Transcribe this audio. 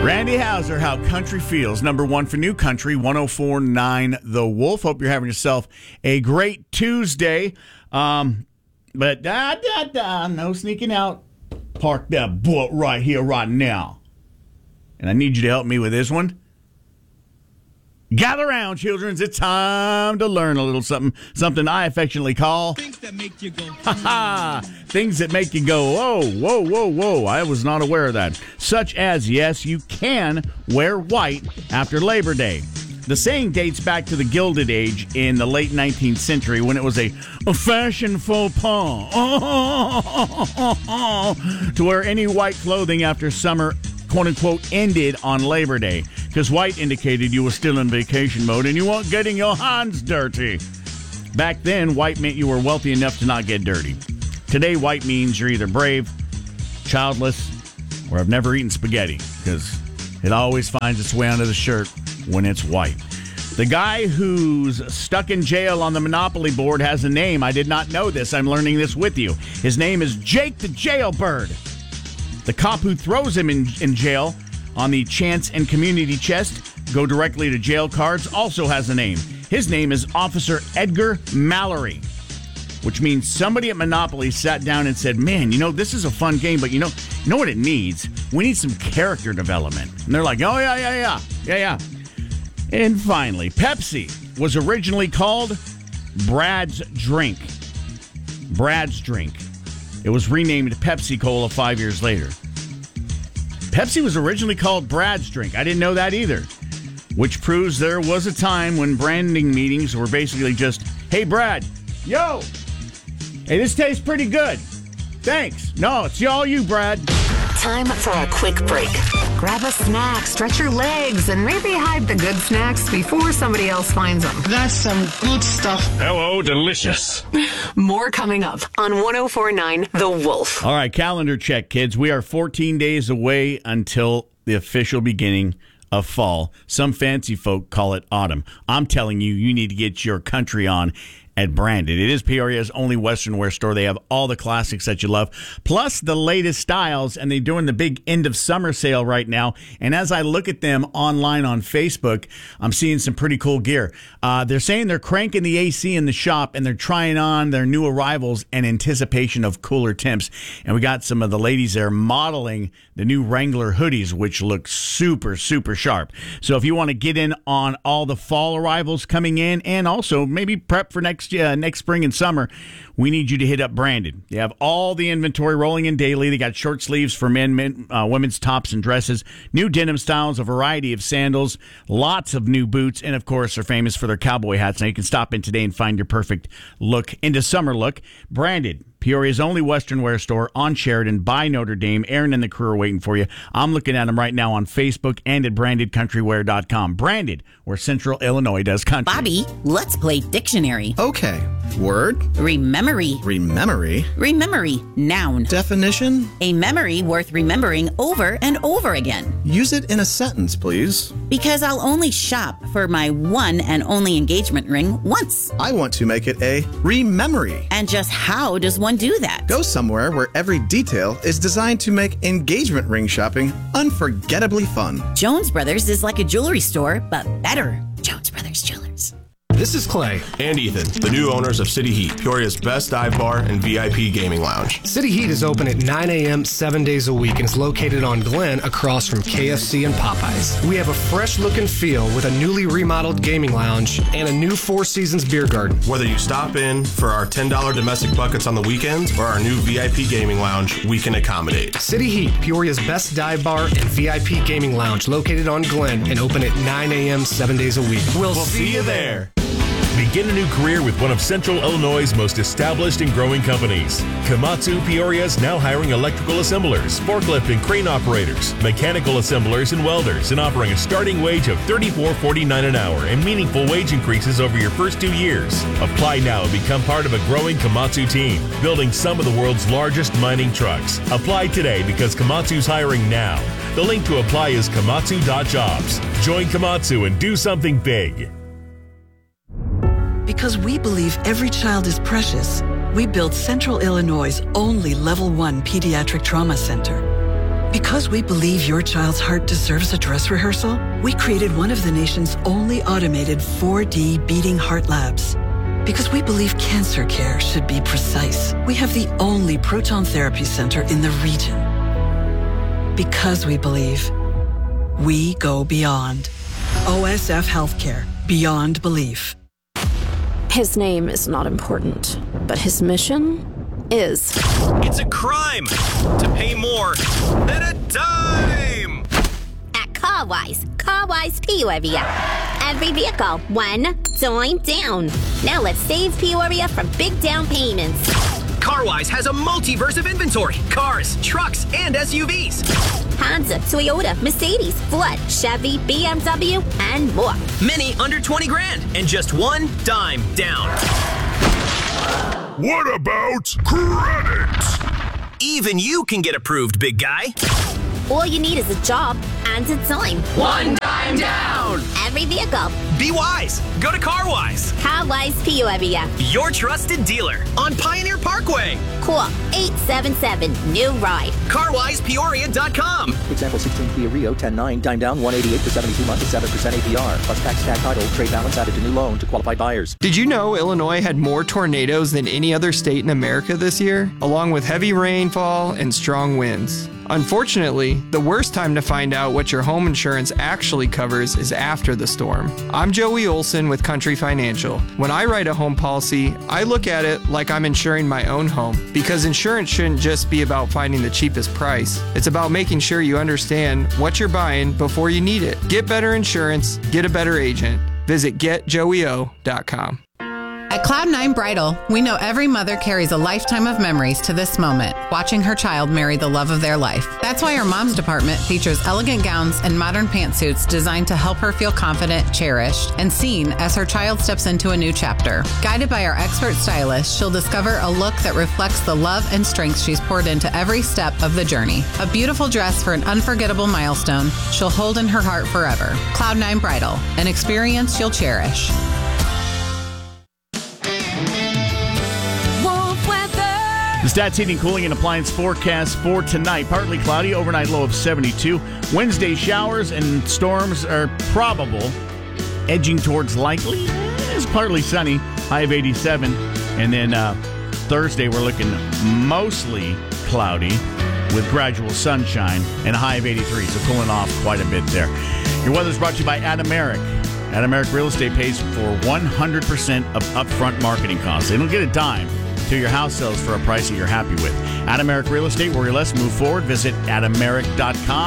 Randy Houser, How Country Feels, number one for New Country, 104.9 The Wolf. Hope you're having yourself a great Tuesday. But no sneaking out. Park that boat right here, right now. And I need you to help me with this one. Gather round, children. It's time to learn a little something I affectionately call things that make you go. Things that make you go, whoa, whoa, whoa, whoa. I was not aware of that. Such as, yes, you can wear white after Labor Day. The saying dates back to the Gilded Age in the late 19th century when it was a fashion faux pas to wear any white clothing after summer, quote-unquote, ended on Labor Day, because white indicated you were still in vacation mode and you weren't getting your hands dirty. Back then, white meant you were wealthy enough to not get dirty. Today, white means you're either brave, childless, or have never eaten spaghetti, because it always finds its way under the shirt when it's white. The guy who's stuck in jail on the Monopoly board has a name. I did not know this. I'm learning this with you. His name is Jake the Jailbird. The cop who throws him in jail on the chance and community chest, go directly to jail cards, also has a name. His name is Officer Edgar Mallory, which means somebody at Monopoly sat down and said, man, this is a fun game, but you know what it needs? We need some character development. And they're like, oh, yeah. And finally, Pepsi was originally called Brad's Drink. Brad's Drink. It was renamed Pepsi Cola 5 years later. Pepsi was originally called Brad's Drink. I didn't know that either. Which proves there was a time when branding meetings were basically just, hey, Brad, yo, hey, this tastes pretty good. Thanks. No, it's all you, Brad. Time for a quick break. Grab a snack, stretch your legs, and maybe hide the good snacks before somebody else finds them. That's some good stuff. Hello, delicious. More coming up on 104.9 The Wolf. All right, calendar check, kids. We are 14 days away until the official beginning of fall. Some fancy folk call it autumn. I'm telling you, you need to get your country on at Branded. It is Peoria's only Western wear store. They have all the classics that you love, plus the latest styles, and they're doing the big end of summer sale right now. And as I look at them online on Facebook, I'm seeing some pretty cool gear. They're saying they're cranking the AC in the shop, and they're trying on their new arrivals in anticipation of cooler temps. And we got some of the ladies there modeling the new Wrangler hoodies, which look super, super sharp. So if you want to get in on all the fall arrivals coming in, and also maybe prep for next spring and summer, we need you to hit up Branded. They have all the inventory rolling in daily. They got short sleeves for men, women's tops and dresses, new denim styles, a variety of sandals, lots of new boots, and of course, they're famous for their cowboy hats. Now you can stop in today and find your perfect look into summer look. Branded, Peoria's only Western wear store on Sheridan by Notre Dame. Aaron and the crew are waiting for you. I'm looking at them right now on Facebook and at brandedcountrywear.com. Branded, where Central Illinois does country. Bobby, let's play dictionary. Okay. Word. Rememory. Rememory. Rememory. Noun. Definition. A memory worth remembering over and over again. Use it in a sentence, please. Because I'll only shop for my one and only engagement ring once. I want to make it a rememory. And just how does one do that? Go somewhere where every detail is designed to make engagement ring shopping unforgettably fun. Jones Brothers is like a jewelry store, but better. Jones Brothers Jewelers. This is Clay and Ethan, the new owners of City Heat, Peoria's best dive bar and VIP gaming lounge. City Heat is open at 9 a.m. 7 days a week and is located on Glen across from KFC and Popeyes. We have a fresh look and feel with a newly remodeled gaming lounge and a new Four Seasons beer garden. Whether you stop in for our $10 domestic buckets on the weekends or our new VIP gaming lounge, we can accommodate. City Heat, Peoria's best dive bar and VIP gaming lounge, located on Glen and open at 9 a.m. 7 days a week. We'll see you there. Begin a new career with one of Central Illinois' most established and growing companies. Komatsu Peoria is now hiring electrical assemblers, forklift and crane operators, mechanical assemblers and welders, and offering a starting wage of $34.49 an hour and meaningful wage increases over your first 2 years. Apply now and become part of a growing Komatsu team, building some of the world's largest mining trucks. Apply today because Komatsu's hiring now. The link to apply is komatsu.jobs. Join Komatsu and do something big. Because we believe every child is precious, we built Central Illinois' only Level 1 Pediatric Trauma Center. Because we believe your child's heart deserves a dress rehearsal, we created one of the nation's only automated 4D beating heart labs. Because we believe cancer care should be precise, we have the only proton therapy center in the region. Because we believe, we go beyond. OSF Healthcare, beyond belief. His name is not important, but his mission is. It's a crime to pay more than a dime. At CarWise Peoria. Every vehicle, one dime down. Now let's save Peoria from big down payments. CarWise has a multiverse of inventory. Cars, trucks, and SUVs. Honda, Toyota, Mercedes, Ford, Chevy, BMW, and more. Many under 20 grand and just one dime down. What about credit? Even you can get approved, big guy. All you need is a job and a dime. One dime down. Every vehicle. Be wise. Go to CarWise. CarWise Peoria. Your trusted dealer on Pioneer Parkway. Call 877-NEW-RIDE. CarWisePeoria.com. Example 16 Kia Rio 10.9, dime down 188 for 72 months at 7% APR. Plus tax tag title, trade balance added to new loan to qualified buyers. Did you know Illinois had more tornadoes than any other state in America this year, along with heavy rainfall and strong winds? Unfortunately, the worst time to find out what your home insurance actually covers is after the storm. I'm Joey Olson with Country Financial. When I write a home policy, I look at it like I'm insuring my own home, because insurance shouldn't just be about finding the cheapest price. It's about making sure you understand what you're buying before you need it. Get better insurance, get a better agent. Visit getjoeyo.com. At Cloud9 Bridal, we know every mother carries a lifetime of memories to this moment, watching her child marry the love of their life. That's why our mom's department features elegant gowns and modern pantsuits designed to help her feel confident, cherished, and seen as her child steps into a new chapter. Guided by our expert stylist, she'll discover a look that reflects the love and strength she's poured into every step of the journey. A beautiful dress for an unforgettable milestone she'll hold in her heart forever. Cloud9 Bridal, an experience you'll cherish. The Stats Heating, Cooling, and Appliance forecast for tonight. Partly cloudy, overnight low of 72. Wednesday, showers and storms are probable. Edging towards likely. It's partly sunny, high of 87. And then Thursday, we're looking mostly cloudy with gradual sunshine and a high of 83. So cooling off quite a bit there. Your weather's brought to you by Adameric. Adameric Real Estate pays for 100% of upfront marketing costs. They don't get a dime till your house sells for a price that you're happy with. Adameric Real Estate, worry less, move forward. Visit adameric.com.